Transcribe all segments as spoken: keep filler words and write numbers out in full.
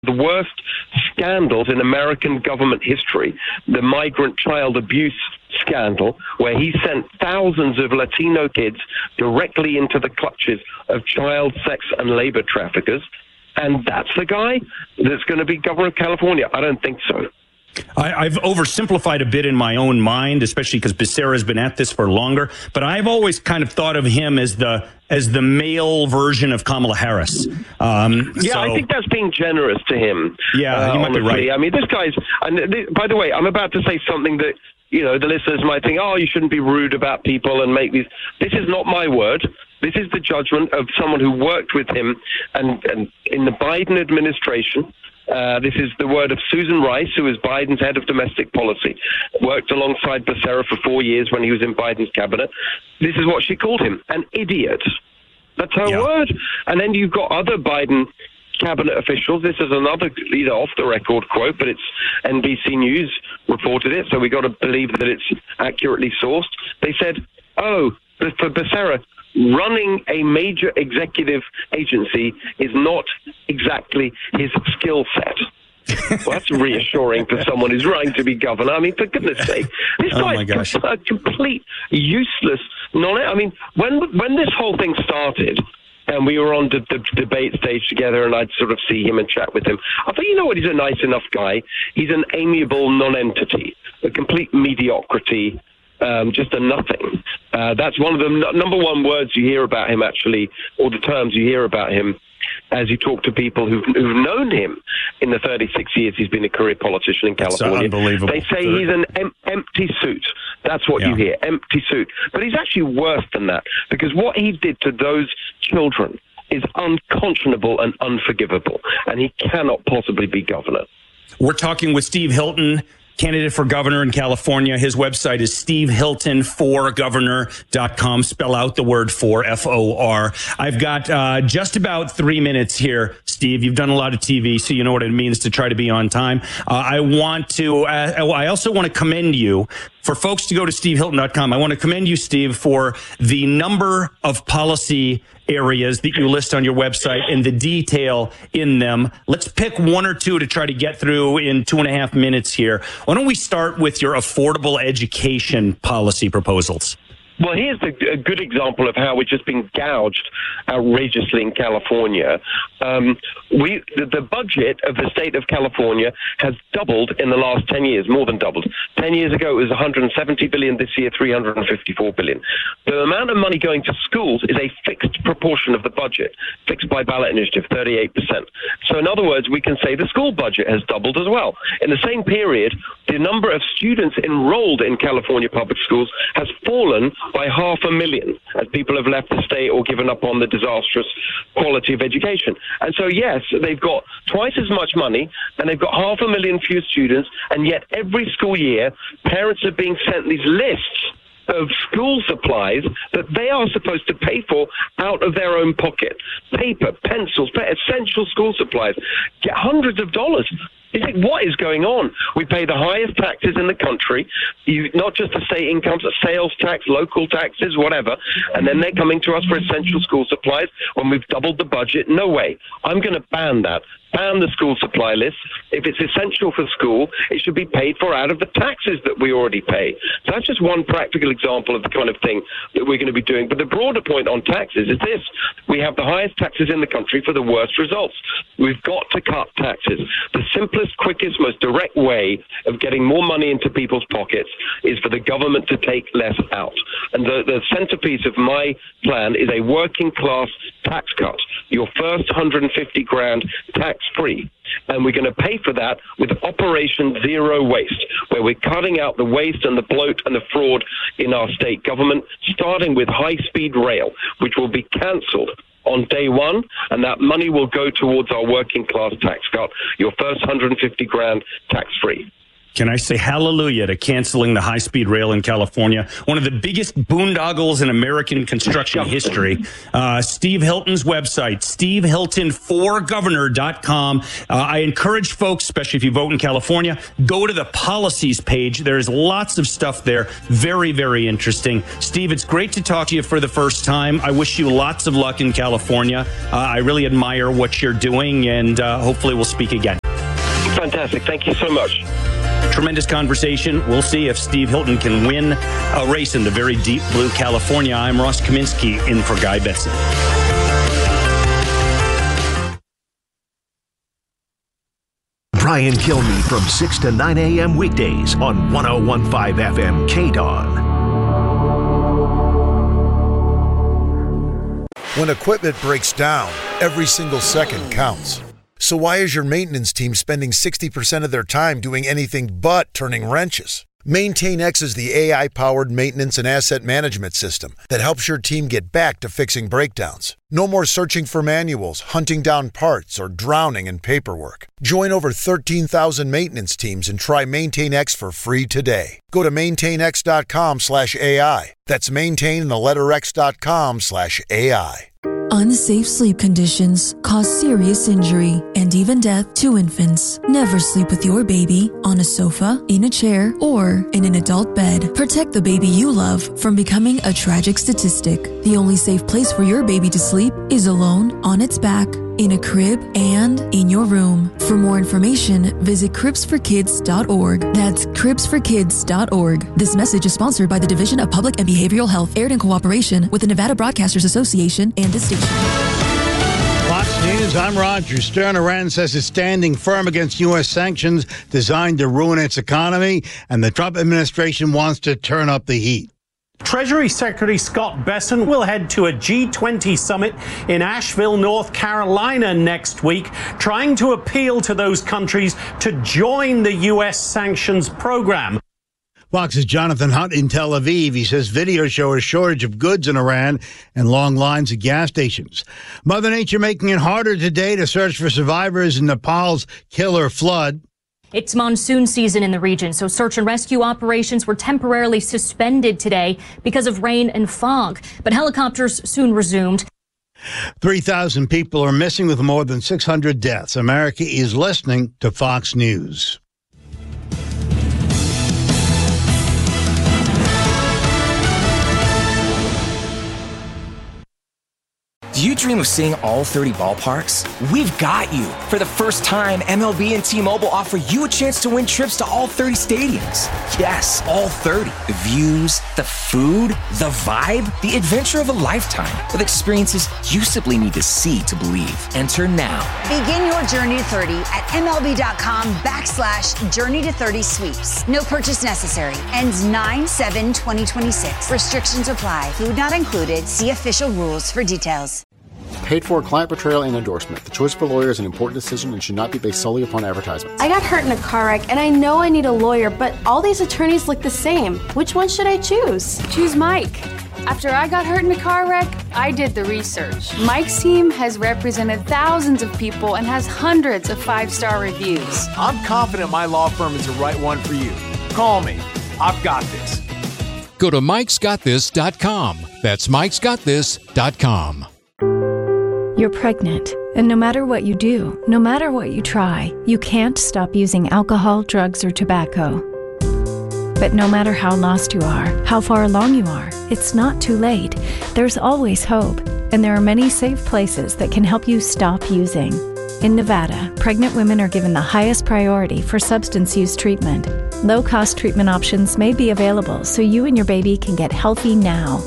The worst scandals in American government history, the migrant child abuse scandal, where he sent thousands of Latino kids directly into the clutches of child sex and labor traffickers. And that's the guy that's going to be governor of California? I don't think so. I, I've oversimplified a bit in my own mind, especially because Becerra has been at this for longer. But I've always kind of thought of him as the as the male version of Kamala Harris. Um, yeah, so, I think that's being generous to him. Yeah, uh, you might honestly. be right. I mean, this guy's. And th- by the way, I'm about to say something that you know the listeners might think, oh, you shouldn't be rude about people and make these. This is not my word. This is the judgment of someone who worked with him and, and in the Biden administration. Uh, this is the word of Susan Rice, who is Biden's head of domestic policy, worked alongside Becerra for four years when he was in Biden's cabinet. This is what she called him, an idiot. That's her yeah. word. And then you've got other Biden cabinet officials. This is another, you know, off-the-record quote, but it's N B C News reported it, so we got to believe that it's accurately sourced. They said, oh, for Becerra, running a major executive agency is not exactly his skill set. Well, that's reassuring for someone who's running to be governor. I mean, for goodness sake, this oh guy's a complete useless non. I mean, when when this whole thing started, and we were on the, the debate stage together, and I'd sort of see him and chat with him, I thought, you know what, he's a nice enough guy. He's an amiable non-entity, a complete mediocrity. Um, just a nothing. Uh, that's one of the n- number one words you hear about him, actually, or the terms you hear about him as you talk to people who've, who've known him in the thirty-six years he's been a career politician in California. That's unbelievable. They say he's an em- empty suit. That's what yeah. you hear, empty suit. But he's actually worse than that, because what he did to those children is unconscionable and unforgivable, and he cannot possibly be governor. We're talking with Steve Hilton, candidate for governor in California. His website is steve hilton for governor dot com. Spell out the word for, F O R. I've got uh, just about three minutes here, Steve. You've done a lot of T V, so you know what it means to try to be on time. Uh, I want to, uh, I also want to commend you. For folks to go to steve hilton dot com, I want to commend you, Steve, for the number of policy areas that you list on your website and the detail in them. Let's pick one or two to try to get through in two and a half minutes here. Why don't we start with your affordable education policy proposals? Well, here's the, a good example of how we're just being gouged outrageously in California. Um, we the, the budget of the state of California has doubled in the last ten years, more than doubled. Ten years ago, it was one hundred seventy billion dollars. This year, three hundred fifty-four billion dollars. The amount of money going to schools is a fixed proportion of the budget, fixed by ballot initiative, thirty-eight percent. So in other words, we can say the school budget has doubled as well. In the same period, the number of students enrolled in California public schools has fallen by half a million as people have left the state or given up on the disastrous quality of education. And so, yes, they've got twice as much money and they've got half a million fewer students, and yet every school year, parents are being sent these lists of school supplies that they are supposed to pay for out of their own pocket. Paper, pencils, essential school supplies, get hundreds of dollars. You think, what is going on? We pay the highest taxes in the country, you, not just the state incomes, sales tax, local taxes, whatever, and then they're coming to us for essential school supplies when we've doubled the budget. No way. I'm going to ban that. Ban the school supply list. If it's essential for school, it should be paid for out of the taxes that we already pay. So that's just one practical example of the kind of thing that we're going to be doing. But the broader point on taxes is this. We have the highest taxes in the country for the worst results. We've got to cut taxes. The simplest, quickest, most direct way of getting more money into people's pockets is for the government to take less out. And the, the centerpiece of my plan is a working class tax cut. Your first one hundred fifty grand tax free. And we're going to pay for that with Operation Zero Waste, where we're cutting out the waste and the bloat and the fraud in our state government, starting with high-speed rail, which will be cancelled on day one, and that money will go towards our working class tax cut, your first one hundred fifty grand tax free. Can I say hallelujah to canceling the high-speed rail in California? One of the biggest boondoggles in American construction history. Uh, Steve Hilton's website, steve hilton for governor dot com. Uh, I encourage folks, especially if you vote in California, go to the policies page. There's lots of stuff there. Very, very interesting. Steve, it's great to talk to you for the first time. I wish you lots of luck in California. Uh, I really admire what you're doing, and uh, hopefully we'll speak again. Fantastic. Thank you so much. Tremendous conversation. We'll see if Steve Hilton can win a race in the very deep blue California. I'm Ross Kaminsky in for Guy Benson. Brian Kilmeade from six to nine a.m. weekdays on one oh one point five F M K D O N. When equipment breaks down, every single second counts. So why is your maintenance team spending sixty percent of their time doing anything but turning wrenches? MaintainX is the A I-powered maintenance and asset management system that helps your team get back to fixing breakdowns. No more searching for manuals, hunting down parts, or drowning in paperwork. Join over thirteen thousand maintenance teams and try MaintainX for free today. Go to maintainx.com slash AI. That's maintain the letter x.com slash AI. Unsafe sleep conditions cause serious injury and even death to infants. Never sleep with your baby on a sofa, in a chair, or in an adult bed. Protect the baby you love from becoming a tragic statistic. The only safe place for your baby to sleep is alone, on its back, in a crib, and in your room. For more information, visit cribs for kids dot org. That's cribs for kids dot org. This message is sponsored by the Division of Public and Behavioral Health, aired in cooperation with the Nevada Broadcasters Association and the station. Fox News, I'm Roger Stern. Iran says it's standing firm against U S sanctions designed to ruin its economy, and the Trump administration wants to turn up the heat. Treasury Secretary Scott Bessent will head to a G twenty summit in Asheville, North Carolina next week, trying to appeal to those countries to join the U S sanctions program. Fox's Jonathan Hunt in Tel Aviv. He says videos show a shortage of goods in Iran and long lines at gas stations. Mother Nature making it harder today to search for survivors in Nepal's killer flood. It's monsoon season in the region, so search and rescue operations were temporarily suspended today because of rain and fog. But helicopters soon resumed. three thousand people are missing with more than six hundred deaths. America is listening to Fox News. Do you dream of seeing all thirty ballparks? We've got you. For the first time, M L B and T-Mobile offer you a chance to win trips to all thirty stadiums. Yes, all thirty. The views, the food, the vibe, the adventure of a lifetime with experiences you simply need to see to believe. Enter now. Begin your journey to thirty at MLB.com backslash journey to thirty sweeps. No purchase necessary. Ends nine seven twenty twenty-six. Restrictions apply. Food not included. See official rules for details. Paid for client portrayal and endorsement. The choice of a lawyer is an important decision and should not be based solely upon advertisements. I got hurt in a car wreck and I know I need a lawyer, but all these attorneys look the same. Which one should I choose? Choose Mike. After I got hurt in a car wreck, I did the research. Mike's team has represented thousands of people and has hundreds of five-star reviews. I'm confident my law firm is the right one for you. Call me. I've got this. Go to mikes got this dot com. That's mikes got this dot com. You're pregnant, and no matter what you do, no matter what you try, you can't stop using alcohol, drugs, or tobacco. But no matter how lost you are, how far along you are, it's not too late. There's always hope, and there are many safe places that can help you stop using. In Nevada, pregnant women are given the highest priority for substance use treatment. Low-cost treatment options may be available so you and your baby can get healthy now.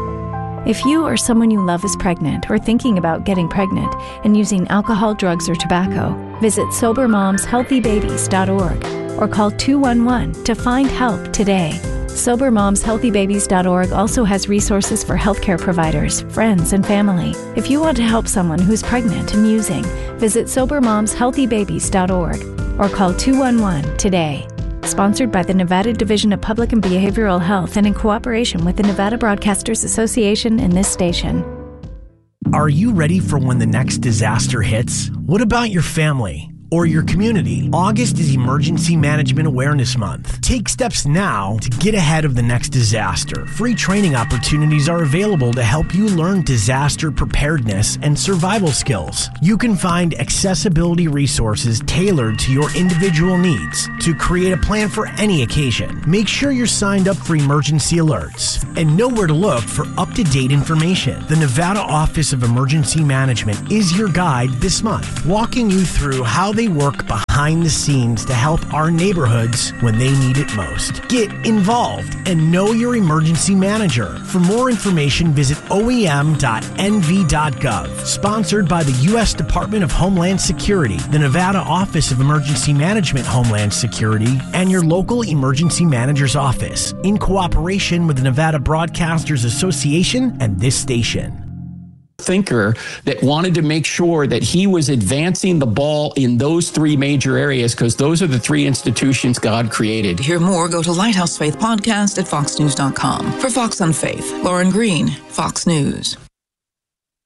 If you or someone you love is pregnant or thinking about getting pregnant and using alcohol, drugs, or tobacco, visit sober moms healthy babies dot org or call two one one to find help today. sober moms healthy babies dot org also has resources for healthcare providers, friends, and family. If you want to help someone who's pregnant and using, visit sober moms healthy babies dot org or call two one one today. Sponsored by the Nevada Division of Public and Behavioral Health and in cooperation with the Nevada Broadcasters Association and this station. Are you ready for when the next disaster hits? What about your family? or your community. August is Emergency Management Awareness Month. Take steps now to get ahead of the next disaster. Free training opportunities are available to help you learn disaster preparedness and survival skills. You can find accessibility resources tailored to your individual needs to create a plan for any occasion. Make sure you're signed up for emergency alerts and know where to look for up-to-date information. The Nevada Office of Emergency Management is your guide this month, walking you through how they work behind the scenes to help our neighborhoods when they need it most. Get involved and know your emergency manager. For more information, visit O E M dot N V dot gov. Sponsored by the U S Department of Homeland Security, the Nevada Office of Emergency Management Homeland Security, and your local emergency manager's office, in cooperation with the Nevada Broadcasters Association and this station. Thinker that wanted to make sure that he was advancing the ball in those three major areas, because those are the three institutions God created. To hear more, go to Lighthouse Faith Podcast at fox news dot com. For Fox on Faith, Lauren Green, Fox News.